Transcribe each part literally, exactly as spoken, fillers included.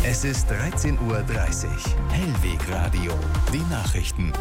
Es ist dreizehn Uhr dreißig. Hellwegradio. Die Nachrichten.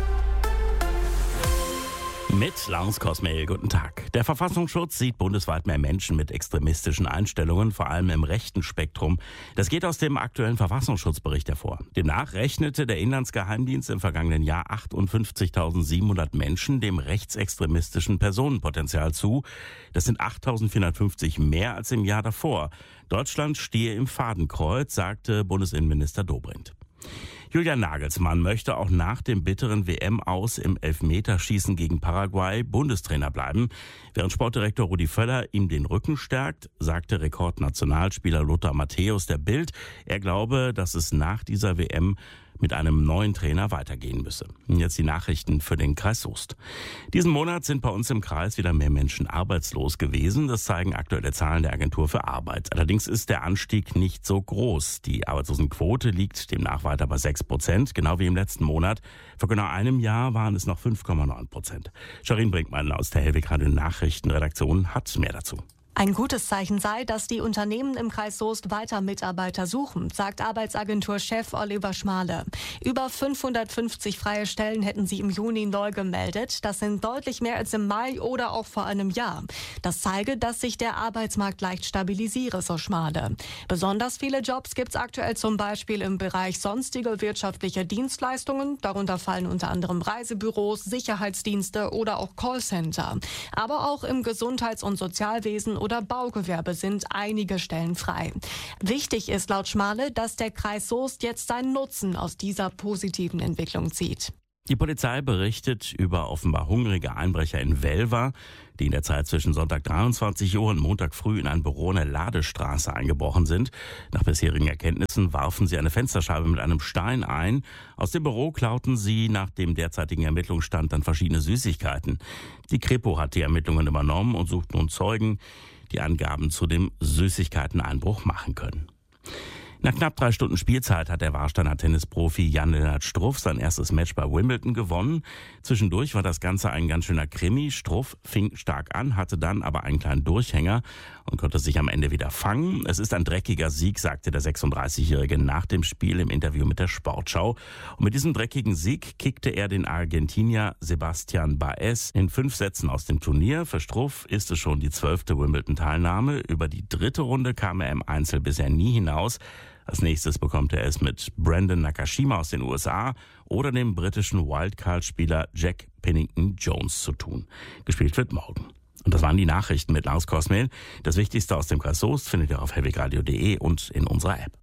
Mit Lars Kosmel, guten Tag. Der Verfassungsschutz sieht bundesweit mehr Menschen mit extremistischen Einstellungen, vor allem im rechten Spektrum. Das geht aus dem aktuellen Verfassungsschutzbericht hervor. Demnach rechnete der Inlandsgeheimdienst im vergangenen Jahr achtundfünfzigtausendsiebenhundert Menschen dem rechtsextremistischen Personenpotenzial zu. Das sind achttausendvierhundertfünfzig mehr als im Jahr davor. Deutschland stehe im Fadenkreuz, sagte Bundesinnenminister Dobrindt. Julian Nagelsmann möchte auch nach dem bitteren W M-Aus im Elfmeterschießen gegen Paraguay Bundestrainer bleiben. Während Sportdirektor Rudi Völler ihm den Rücken stärkt, sagte Rekordnationalspieler Lothar Matthäus der Bild, er glaube, dass es nach dieser W M mit einem neuen Trainer weitergehen müsse. Und jetzt die Nachrichten für den Kreis Soest. Diesen Monat sind bei uns im Kreis wieder mehr Menschen arbeitslos gewesen. Das zeigen aktuelle Zahlen der Agentur für Arbeit. Allerdings ist der Anstieg nicht so groß. Die Arbeitslosenquote liegt demnach weiter bei sechs Prozent, genau wie im letzten Monat. Vor genau einem Jahr waren es noch fünf Komma neun Prozent. Sharin Brinkmann aus der Hellwegradio Nachrichtenredaktion hat mehr dazu. Ein gutes Zeichen sei, dass die Unternehmen im Kreis Soest weiter Mitarbeiter suchen, sagt Arbeitsagentur-Chef Oliver Schmale. Über fünfhundertfünfzig freie Stellen hätten sie im Juni neu gemeldet. Das sind deutlich mehr als im Mai oder auch vor einem Jahr. Das zeige, dass sich der Arbeitsmarkt leicht stabilisiere, so Schmale. Besonders viele Jobs gibt es aktuell zum Beispiel im Bereich sonstige wirtschaftliche Dienstleistungen. Darunter fallen unter anderem Reisebüros, Sicherheitsdienste oder auch Callcenter. Aber auch im Gesundheits- und Sozialwesen oder Baugewerbe sind einige Stellen frei. Wichtig ist laut Schmale, dass der Kreis Soest jetzt seinen Nutzen aus dieser positiven Entwicklung zieht. Die Polizei berichtet über offenbar hungrige Einbrecher in Welver, die in der Zeit zwischen Sonntag dreiundzwanzig Uhr und Montag früh in ein Büro in der Ladestraße eingebrochen sind. Nach bisherigen Erkenntnissen warfen sie eine Fensterscheibe mit einem Stein ein. Aus dem Büro klauten sie nach dem derzeitigen Ermittlungsstand dann verschiedene Süßigkeiten. Die Kripo hat die Ermittlungen übernommen und sucht nun Zeugen, die Angaben zu dem Süßigkeiteneinbruch machen können. Nach knapp drei Stunden Spielzeit hat der Warsteiner Tennisprofi Jan-Lennart Struff sein erstes Match bei Wimbledon gewonnen. Zwischendurch war das Ganze ein ganz schöner Krimi. Struff fing stark an, hatte dann aber einen kleinen Durchhänger und konnte sich am Ende wieder fangen. Es ist ein dreckiger Sieg, sagte der sechsunddreißigjährige nach dem Spiel im Interview mit der Sportschau. Und mit diesem dreckigen Sieg kickte er den Argentinier Sebastian Baez in fünf Sätzen aus dem Turnier. Für Struff ist es schon die zwölfte Wimbledon-Teilnahme. Über die dritte Runde kam er im Einzel bisher nie hinaus. Als nächstes bekommt er es mit Brandon Nakashima aus den U S A oder dem britischen Wildcard-Spieler Jack Pennington Jones zu tun. Gespielt wird morgen. Und das waren die Nachrichten mit Lars Kosmel. Das Wichtigste aus dem Kreis Soest findet ihr auf hellwegradio punkt de und in unserer App.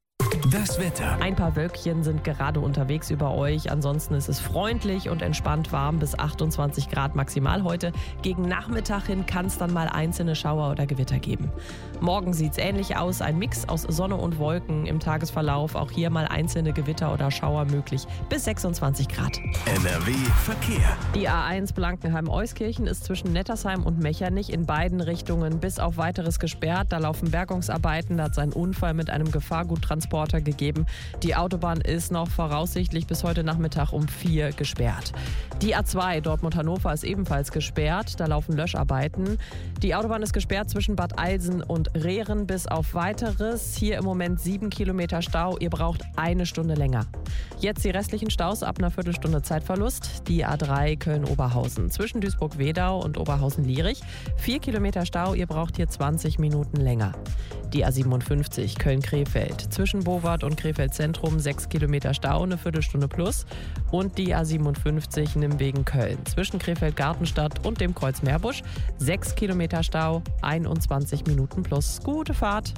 Das Wetter. Ein paar Wölkchen sind gerade unterwegs über euch. Ansonsten ist es freundlich und entspannt warm bis achtundzwanzig Grad maximal heute. Gegen Nachmittag hin kann es dann mal einzelne Schauer oder Gewitter geben. Morgen sieht es ähnlich aus. Ein Mix aus Sonne und Wolken im Tagesverlauf. Auch hier mal einzelne Gewitter oder Schauer möglich bis sechsundzwanzig Grad. N R W Verkehr. Die A eins Blankenheim-Euskirchen ist zwischen Nettersheim und Mechernich in beiden Richtungen bis auf Weiteres gesperrt. Da laufen Bergungsarbeiten. Da hat es einen Unfall mit einem Gefahrguttransporter gegeben. Die Autobahn ist noch voraussichtlich bis heute Nachmittag um vier gesperrt. Die A zwei Dortmund-Hannover ist ebenfalls gesperrt. Da laufen Löscharbeiten. Die Autobahn ist gesperrt zwischen Bad Eilsen und Rehren bis auf Weiteres. Hier im Moment sieben Kilometer Stau. Ihr braucht eine Stunde länger. Jetzt die restlichen Staus ab einer Viertelstunde Zeitverlust. Die A drei Köln-Oberhausen zwischen Duisburg-Wedau und Oberhausen-Lierich. Vier Kilometer Stau. Ihr braucht hier zwanzig Minuten länger. Die A siebenundfünfzig Köln-Krefeld zwischen Bowart und Krefeld Zentrum sechs Kilometer Stau, eine Viertelstunde plus. Und die A siebenundfünfzig Nimwegen-Köln zwischen Krefeld-Gartenstadt und dem Kreuz Meerbusch sechs Kilometer Stau, einundzwanzig Minuten plus. Gute Fahrt!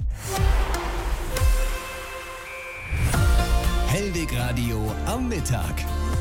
Hellwegradio am Mittag.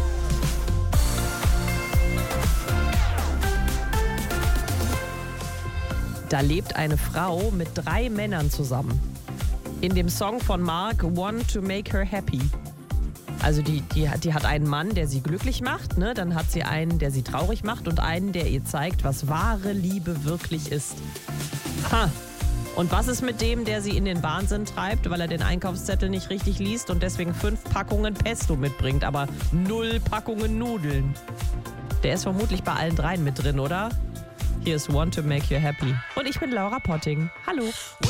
Da lebt eine Frau mit drei Männern zusammen. In dem Song von Mark, One to Make Her Happy. Also die, die, die hat einen Mann, der sie glücklich macht, ne? Dann hat sie einen, der sie traurig macht und einen, der ihr zeigt, was wahre Liebe wirklich ist. Ha! Und was ist mit dem, der sie in den Wahnsinn treibt, weil er den Einkaufszettel nicht richtig liest und deswegen fünf Packungen Pesto mitbringt, aber null Packungen Nudeln? Der ist vermutlich bei allen dreien mit drin, oder? Hier ist One to Make You Happy. Und ich bin Laura Potting. Hallo.